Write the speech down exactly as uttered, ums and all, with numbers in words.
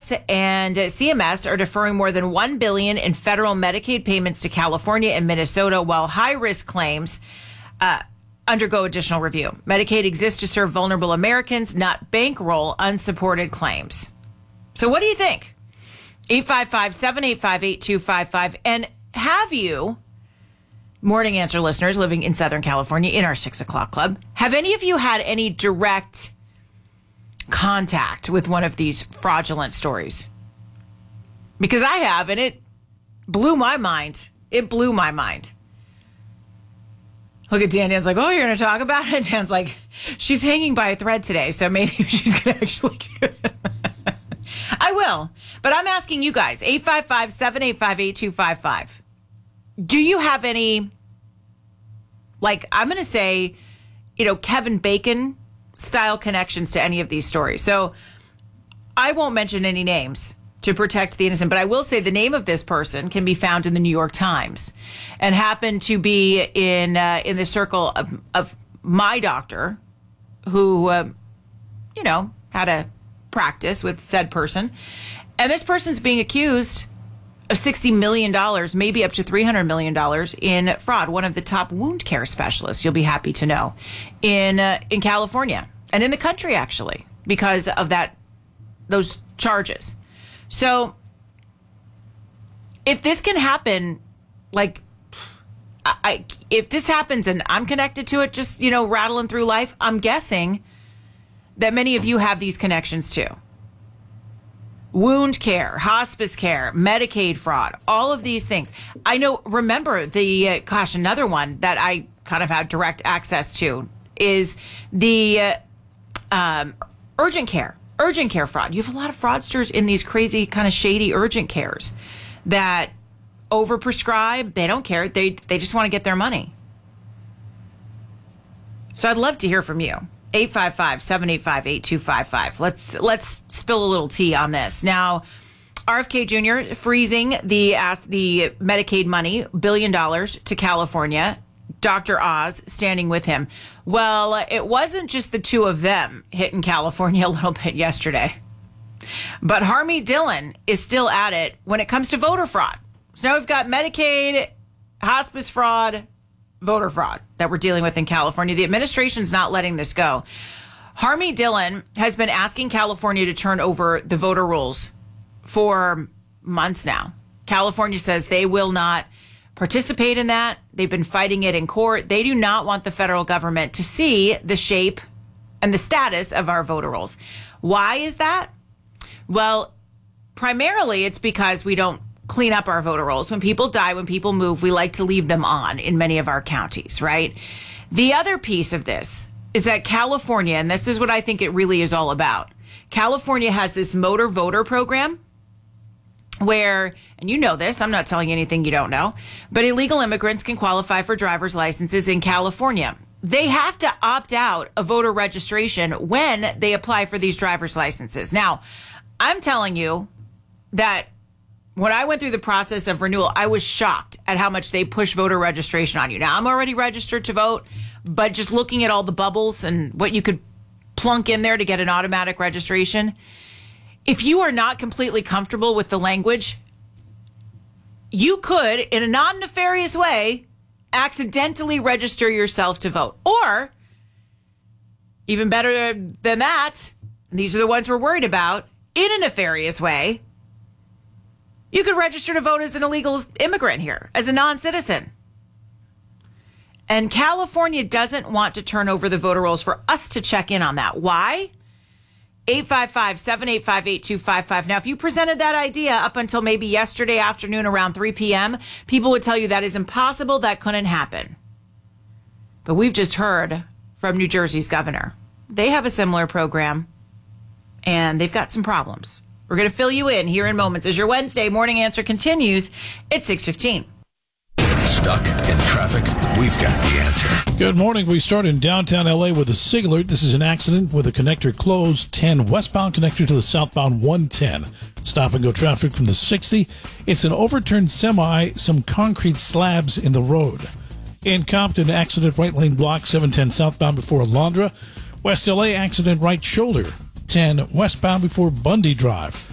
S and C M S are deferring more than one billion dollars in federal Medicaid payments to California and Minnesota, while high-risk claims uh, undergo additional review. Medicaid exists to serve vulnerable Americans, not bankroll unsupported claims. So what do you think? eight five five, seven eight five, eight two five five. And have you, Morning Answer listeners living in Southern California in our six o'clock club, have any of you had any direct contact with one of these fraudulent stories? Because I have, and it blew my mind. It blew my mind. Look at Dan. Dan's like, oh, you're going to talk about it? Dan's like, she's hanging by a thread today, so maybe she's going to actually do it. I will. But I'm asking you guys, eight five five, seven eight five, eight two five five. Do you have any, like, I'm going to say, you know, Kevin Bacon style connections to any of these stories? So I won't mention any names to protect the innocent, but I will say the name of this person can be found in the New York Times and happened to be in uh, in the circle of, of my doctor who, uh, you know, had a practice with said person. And this person's being accused of sixty million dollars, maybe up to three hundred million dollars in fraud. One of the top wound care specialists, you'll be happy to know, in uh, in California and in the country, actually, because of that those charges. So if this can happen, like, I, I if this happens and I'm connected to it, just, you know, rattling through life, I'm guessing that many of you have these connections too. Wound care, hospice care, Medicaid fraud, all of these things. I know, remember the, uh, gosh, another one that I kind of had direct access to is the uh, um, urgent care, urgent care fraud. You have a lot of fraudsters in these crazy kind of shady urgent cares that overprescribe. They don't care. They, they just want to get their money. So I'd love to hear from you. eight five five, seven eight five, eight two five five. Let's let's spill a little tea on this. Now, R F K Junior freezing the uh, the Medicaid money, billion dollars to California. Doctor Oz standing with him. Well, it wasn't just the two of them hitting California a little bit yesterday, but Harmeet Dillon is still at it when it comes to voter fraud. So now we've got Medicaid, hospice fraud, voter fraud that we're dealing with in California. The administration's not letting this go. Harmeet Dillon has been asking California to turn over the voter rolls for months now. California says they will not participate in that. They've been fighting it in court. They do not want the federal government to see the shape and the status of our voter rolls. Why is that? Well, primarily it's because we don't clean up our voter rolls. When people die, when people move, we like to leave them on in many of our counties, right? The other piece of this is that California, and this is what I think it really is all about, California has this motor voter program where, and you know this, I'm not telling you anything you don't know, but illegal immigrants can qualify for driver's licenses in California. They have to opt out of voter registration when they apply for these driver's licenses. Now, I'm telling you that when I went through the process of renewal, I was shocked at how much they push voter registration on you. Now, I'm already registered to vote, but just looking at all the bubbles and what you could plunk in there to get an automatic registration, if you are not completely comfortable with the language, you could, in a non-nefarious way, accidentally register yourself to vote. Or, even better than that, and these are the ones we're worried about, in a nefarious way, you could register to vote as an illegal immigrant here, as a non-citizen. And California doesn't want to turn over the voter rolls for us to check in on that. Why? eight five five, seven eight five, eight two five five. Now, if you presented that idea up until maybe yesterday afternoon around three p.m., people would tell you that is impossible, that couldn't happen. But we've just heard from New Jersey's governor. They have a similar program, and they've got some problems. We're going to fill you in here in moments as your Wednesday Morning Answer continues at six fifteen. Stuck in traffic? We've got the answer. Good morning. We start in downtown L A with a SIG alert. This is an accident with a connector closed. ten westbound connector to the southbound one ten. Stop and go traffic from the sixty. It's an overturned semi, some concrete slabs in the road. In Compton, accident right lane block, seven ten southbound before Alondra. West L A accident right shoulder, ten westbound before Bundy Drive.